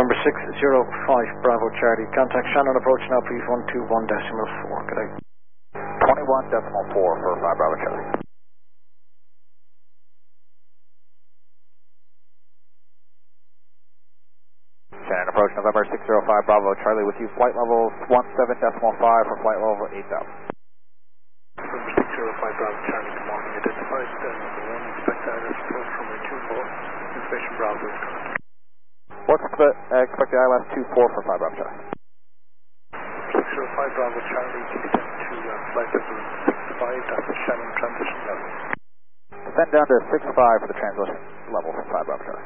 November 605 Bravo Charlie. Contact Shannon approach now please 121.4. Good day. 21.4 for 5 Bravo Charlie. Shannon approach November 605 Bravo Charlie with you flight level 17.5 for flight level 8,000. November 605 Bravo Charlie, good morning. Identified number 1, expect ILS approach from runway 24, inspection Bravo is correct. What's the expected ILS 24 for 5 Bravo Charlie? 605 Bravo Charlie, descend to flight level 65, that's the Shannon transition level. Descend down to 65 for the transition level for 5 Bravo Charlie.